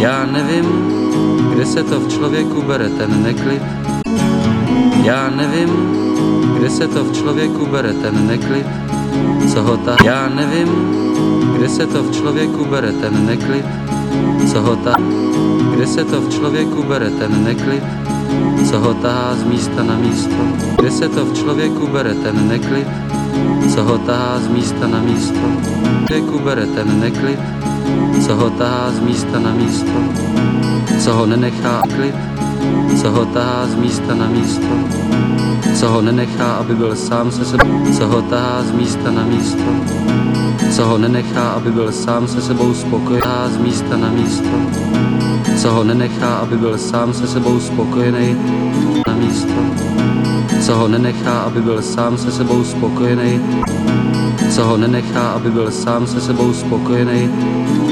Já nevím, kde se to v člověku bere ten neklid. Já nevím, kde se to v člověku bere ten neklid, co ho tahá. Já nevím, kde se to v člověku bere ten neklid, co ho tahá. Kde se to v člověku bere ten neklid, co ho tahá z místa na místo. Kde se to v člověku bere ten neklid, co ho tahá z místa na místo. V člověku bere ten neklid, co ho tahá z místa na místo. Co ho nenechá klid, co ho tahá z místa na místo. Co ho nenechá, aby byl sám se sebou, co ho tahá z místa na místo. Co ho nenechá, aby byl sám se sebou spokojený, z místa na místo. Co ho nenechá, aby byl sám se sebou spokojený, na místo. Co ho nenechá, aby byl sám se sebou spokojený. Co ho nenechá, aby byl sám se sebou spokojený.